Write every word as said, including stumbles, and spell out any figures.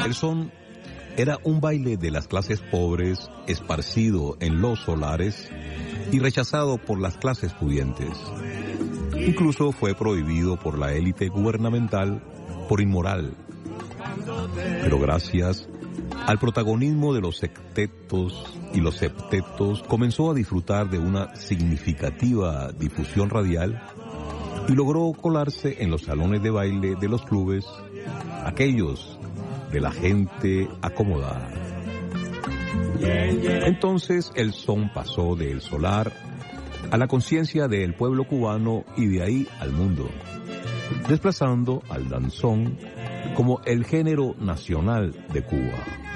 El son era un baile de las clases pobres, esparcido en los solares y rechazado por las clases pudientes. Incluso fue prohibido por la élite gubernamental por inmoral. Pero gracias al protagonismo de los sectetos y los septetos, comenzó a disfrutar de una significativa difusión radial y logró colarse en los salones de baile de los clubes, aquellos de la gente acomodada. Entonces el son pasó del solar a la conciencia del pueblo cubano y de ahí al mundo, desplazando al danzón como el género nacional de Cuba.